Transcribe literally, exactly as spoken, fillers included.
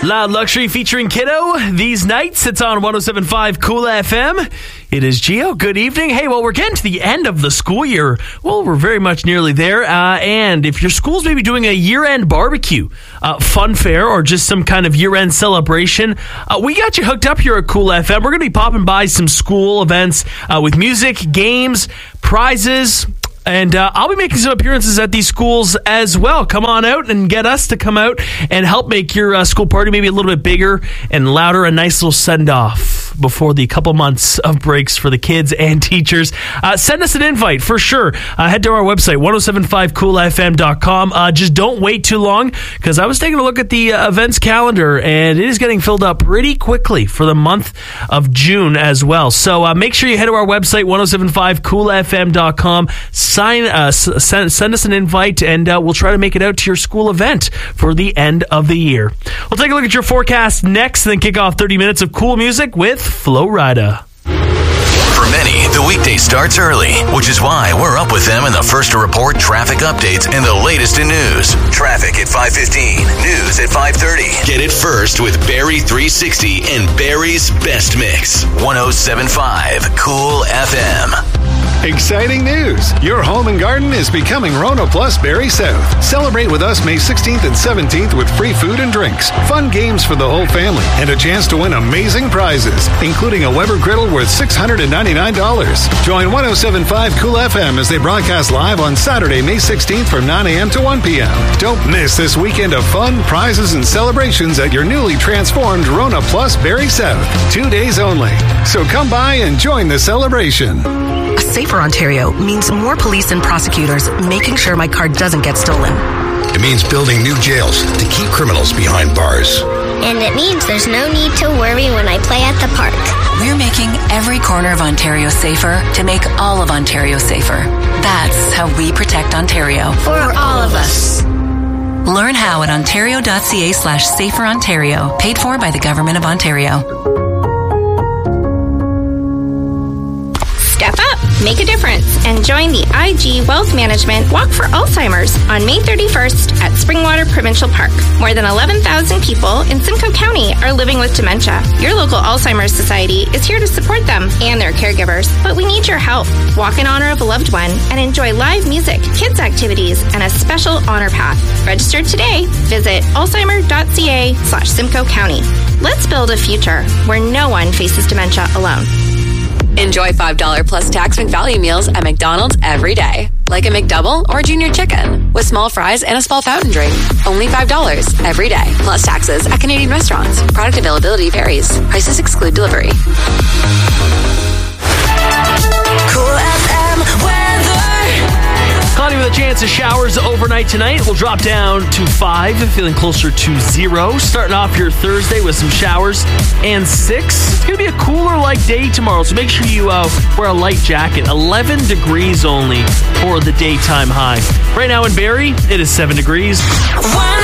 Loud Luxury featuring Kiddo. These nights, it's on one oh seven point five Cool F M. It is Gio. Good evening. Hey, well, we're getting to the end of the school year. Well, we're very much nearly there. Uh, and if your school's maybe doing a year-end barbecue, uh, fun fair, or just some kind of year-end celebration, uh, we got you hooked up here at Cool F M. We're going to be popping by some school events uh, with music, games, prizes. And uh, I'll be making some appearances at these schools as well. Come on out and get us to come out and help make your uh, school party maybe a little bit bigger and louder, a nice little send-off before the couple months of breaks for the kids and teachers. Uh, send us an invite for sure. Uh, head to our website, ten seventy-five cool f m dot com. Uh, just don't wait too long, because I was taking a look at the uh, events calendar, and it is getting filled up pretty quickly for the month of June as well. So uh, make sure you head to our website, ten seventy-five cool f m dot com. Sign, uh, send, send us an invite, and uh, we'll try to make it out to your school event for the end of the year. We'll take a look at your forecast next, and then kick off thirty minutes of cool music with Flo Rida. For many, the weekday starts early, which is why we're up with them in the first to report traffic updates and the latest in news. Traffic at five fifteen, news at five thirty. Get it first with Barrie three sixty and Barrie's Best Mix. ten seventy-five Cool F M. Exciting news! Your home and garden is becoming Rona Plus Barrie South. Celebrate with us May sixteenth and seventeenth with free food and drinks, fun games for the whole family, and a chance to win amazing prizes, including a Weber griddle worth six hundred ninety-nine dollars. Join ten seventy-five Cool F M as they broadcast live on Saturday, May sixteenth from nine a.m. to one p.m. Don't miss this weekend of fun, prizes, and celebrations at your newly transformed Rona Plus Barrie South. Two days only. So come by and join the celebration. A safer Ontario means more police and prosecutors making sure my car doesn't get stolen. It means building new jails to keep criminals behind bars. And it means there's no need to worry when I play at the park. We're making every corner of Ontario safer to make all of Ontario safer. That's how we protect Ontario. For all of us. Learn how at ontario.ca slash safer Ontario. Paid for by the Government of Ontario. Step up, make a difference, and join the I G Wealth Management Walk for Alzheimer's on May thirty-first at Springwater Provincial Park. More than eleven thousand people in Simcoe County are living with dementia. Your local Alzheimer's Society is here to support them and their caregivers, but we need your help. Walk in honor of a loved one and enjoy live music, kids activities, and a special honor path. Register today. Visit alzheimer.ca slash Simcoe County. Let's build a future where no one faces dementia alone. Enjoy five dollars plus tax McValue meals at McDonald's every day. Like a McDouble or Junior Chicken with small fries and a small fountain drink. Only five dollars every day, plus taxes at Canadian restaurants. Product availability varies. Prices exclude delivery. Cool F M weather. Cloudy with a chance of showers overnight tonight. We'll drop down to five, feeling closer to zero. Starting off your Thursday with some showers and six. It's going to be a cooler-like day tomorrow, so make sure you uh, wear a light jacket. eleven degrees only for the daytime high. Right now in Barrie, it is seven degrees. One